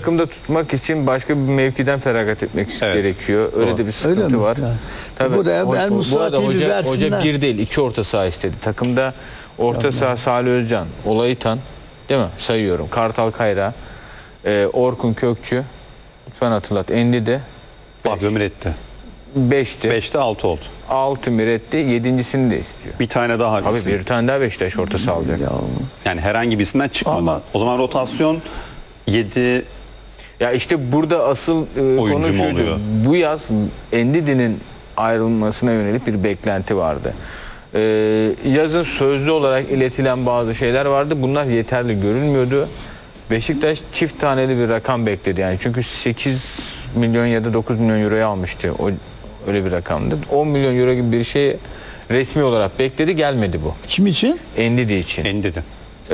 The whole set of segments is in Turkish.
takımda tutmak için başka bir mevkiden feragat etmek gerekiyor. Öyle de bir sıkıntı var. Yani. Tabii. Bu arada hoca bir değil 2 orta saha istedi. Takımda orta saha Salih Özcan, Olaytan, değil mi? Sayıyorum. Kartal Kayra, Orkun Kökçü, lütfen hatırlat. Endide, Fabio Miretti. 5'ti. 5'te 6 oldu. 6 Miretti, 7.'sini de istiyor. Bir tane daha. Abi bir tane daha Beşiktaş orta saha alacak. Yani herhangi birisinden çıkmadan. O zaman rotasyon 7. Ya işte burada asıl konu şuydu. Bu yaz Endidi'nin ayrılmasına yönelik bir beklenti vardı. Yazın sözlü olarak iletilen bazı şeyler vardı. Bunlar yeterli görünmüyordu. Beşiktaş çift taneli bir rakam bekledi. Yani çünkü 8 milyon ya da 9 milyon euroya almıştı. O öyle bir rakamdı. 10 milyon euro gibi bir şey resmi olarak bekledi. Gelmedi bu. Kim için? Endidi için. Endidi.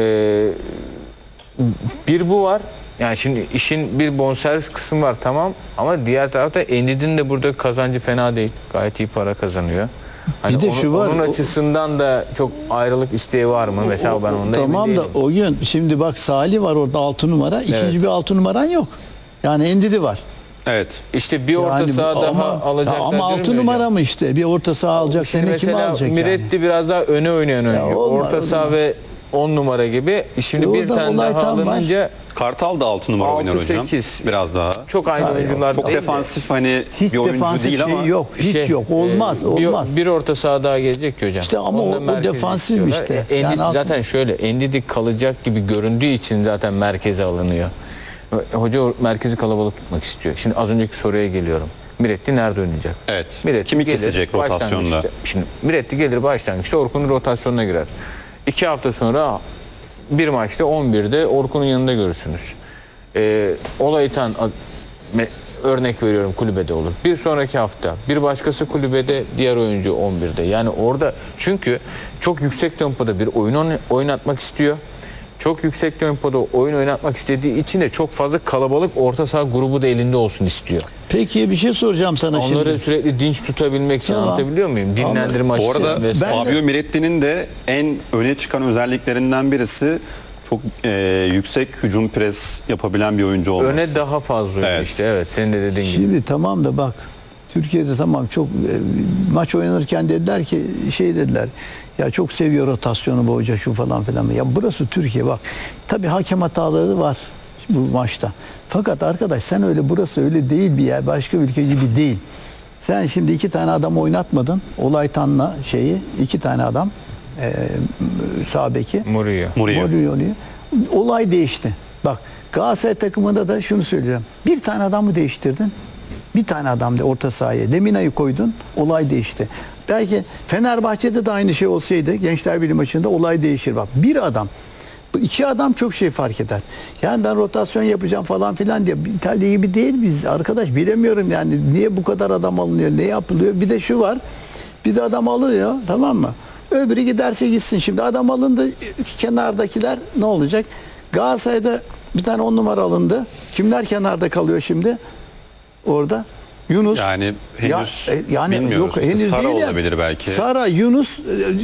Bir bu var. Yani şimdi işin bir bonservis kısmı var tamam ama diğer tarafta Endidi'nin de burada kazancı fena değil. Gayet iyi para kazanıyor. Hani bir de şu var. Onun açısından da çok ayrılık isteği var mı? Mesela ben onda tamam da o gün şimdi bak Salih var orada 6 numara. İkinci bir 6 numaran yok. Yani Endidi var. Evet. İşte bir orta saha daha alacaklar. Ama 6 numara mı işte? Bir orta saha alacak. Seni kim alacak Miretti yani? biraz daha öne oynayan oyuncu. Orta saha ve 10 numara gibi. Şimdi bir tane daha alınınca Kartal da 6 numara oynar hocam. Biraz daha. Çok aynı oyuncular çok değil defansif hani hiç bir oyuncu değil ama. Yok. Hiç yok. Olmaz. Bir orta saha daha gelecek ki hocam. İşte ama o defansif işte. Yani zaten şöyle Endidi kalacak gibi göründüğü için zaten merkeze alınıyor. Hoca merkezi kalabalık tutmak istiyor. Şimdi az önceki soruya geliyorum. Miretti nerede oynayacak? Evet. Miretti kimi kesecek rotasyonda? Şimdi Miretti gelir başlangıçta Orkun'un rotasyonuna girer. 2 hafta sonra bir maçta 11'de Orkun'un yanında görürsünüz. Olaytan örnek veriyorum kulübede olur. Bir sonraki hafta bir başkası kulübede diğer oyuncu 11'de. Yani orada çünkü çok yüksek tempoda bir oyun oynatmak istiyor. Çok yüksek tempoda oyun oynatmak istediği için de çok fazla kalabalık orta saha grubu da elinde olsun istiyor. Peki bir şey soracağım sana şimdi. Onları sürekli dinç tutabilmek için anlatabiliyor muyum? Dinlendirme açısından. Bu arada Fabio Miretti'nin de en öne çıkan özelliklerinden birisi çok yüksek hücum pres yapabilen bir oyuncu olması. Öne daha fazla işte evet senin de dediğin gibi. Şimdi tamam da bak Türkiye'de tamam çok maç oynanırken dediler ki dediler ya çok seviyor rotasyonu bu hoca şu falan filan. Ya burası Türkiye bak. Tabii hakem hataları var bu maçta. Fakat arkadaş sen burası öyle değil bir yer. Başka ülke gibi değil. Sen şimdi 2 tane adam oynatmadın. Olaytan'la 2 tane adam sağ beki. Murillo. Olay değişti. Bak Galatasaray takımında da şunu söyleyeceğim. Bir tane adamı değiştirdin. Bir tane adam da orta sahaya Lemina'yı koydun. Olay değişti. Belki Fenerbahçe'de de aynı şey olsaydı Gençler Birliği maçında olay değişir. Bak bir adam, 2 adam çok şey fark eder. Yani ben rotasyon yapacağım falan filan diye İtalya gibi değil biz arkadaş bilemiyorum yani niye bu kadar adam alınıyor, ne yapılıyor. Bir de şu var. Biz adam alıyor tamam mı? Öbürü giderse gitsin. Şimdi adam alındı kenardakiler ne olacak? Galatasaray'da bir tane 10 numara alındı. Kimler kenarda kalıyor şimdi? Orada Yunus yani henüz bilmiyoruz. Yok henüz Sara değil olabilir ya. belki. Sara, Yunus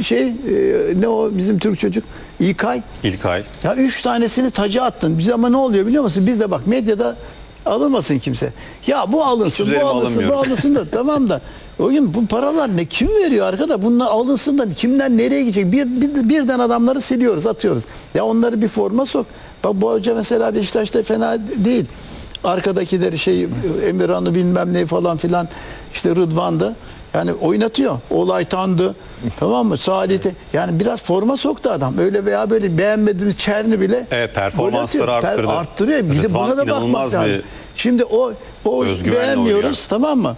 ne o bizim Türk çocuk İlkay. Ya 3 tanesini taca attın. Biz ama ne oluyor biliyor musun? Biz de bak medyada alınmasın kimse. Ya bu alınsın, bu alınsın da tamam da o gün bu paralar ne kim veriyor arkadaş? Bunlar alınsın da kimden nereye gidecek? Birden adamları siliyoruz, atıyoruz. Ya onları bir forma sok. Bak bu hoca mesela Beşiktaş'ta fena değil. Arkadakileri Emirhan'ı bilmem ne falan filan işte Rıdvan'dı. Yani oynatıyor. Olaytan'dı. Tamam mı? Salih'te. Yani biraz forma soktu adam. Öyle veya böyle beğenmediğimiz Çerni bile performansları arttırıyor. Bir de buna da bakmak lazım. Şimdi o beğenmiyoruz tamam mı?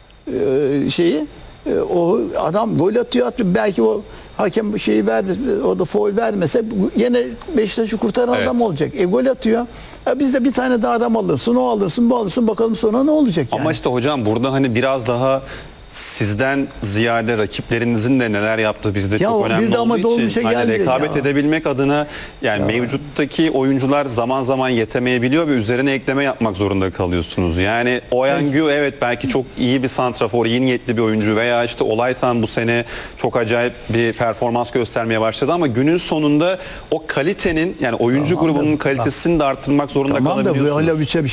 O adam gol atıyor. Belki o hakem orada faul vermese yine Beşiktaş'ı kurtaran adam olacak. Gol atıyor. Biz de bir tane daha adam alınsın, o alınsın, bu alınsın bakalım sonra ne olacak yani. Ama işte hocam burada hani biraz daha sizden ziyade rakiplerinizin de neler yaptığı bizde çok önemli olduğu için hani rekabet edebilmek adına mevcuttaki oyuncular zaman zaman yetemeyebiliyor ve üzerine ekleme yapmak zorunda kalıyorsunuz. Yani Oyangü belki çok iyi bir santrafor, iyi niyetli bir oyuncu veya işte Olaytan bu sene çok acayip bir performans göstermeye başladı ama günün sonunda o kalitenin oyuncu grubunun kalitesini de arttırmak zorunda kalabiliyorsunuz. Tamam da